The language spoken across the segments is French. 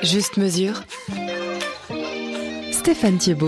Juste mesure. Stéphane Thiebaud.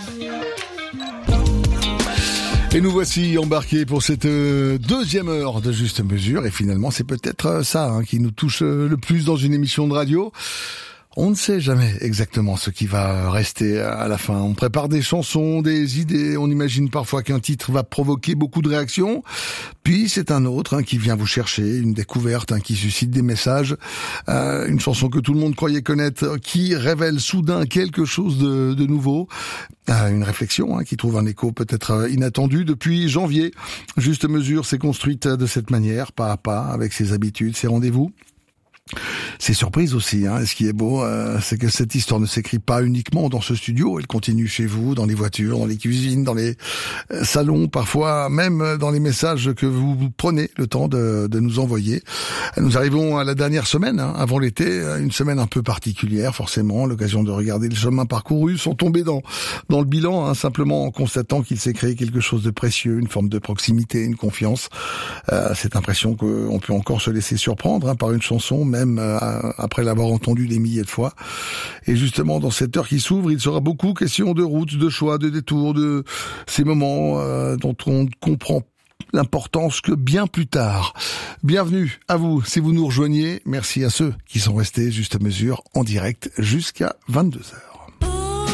Et nous voici embarqués pour cette deuxième heure de Juste Mesure. Et finalement, c'est peut-être ça qui nous touche le plus dans une émission de radio. On ne sait jamais exactement ce qui va rester à la fin. On prépare des chansons, des idées. On imagine parfois qu'un titre va provoquer beaucoup de réactions. Puis c'est un autre qui vient vous chercher, une découverte qui suscite des messages. Une chanson que tout le monde croyait connaître, qui révèle soudain quelque chose de nouveau. Une réflexion qui trouve un écho peut-être inattendu. Depuis janvier, Juste Mesure s'est construite de cette manière, pas à pas, avec ses habitudes, ses rendez-vous. C'est surprise aussi, Et ce qui est beau, c'est que cette histoire ne s'écrit pas uniquement dans ce studio. Elle continue chez vous, dans les voitures, dans les cuisines, dans les salons, parfois même dans les messages que vous prenez le temps de nous envoyer. Nous arrivons à la dernière semaine, avant l'été, une semaine un peu particulière, forcément, l'occasion de regarder le chemin parcouru, sans tomber dans le bilan, simplement en constatant qu'il s'est créé quelque chose de précieux, une forme de proximité, une confiance. Cette impression qu'on peut encore se laisser surprendre par une chanson, même après l'avoir entendu des milliers de fois. Et justement, dans cette heure qui s'ouvre, il sera beaucoup question de routes, de choix, de détours, de ces moments dont on comprend l'importance que bien plus tard. Bienvenue à vous, si vous nous rejoignez. Merci à ceux qui sont restés Juste Mesure en direct jusqu'à 22h.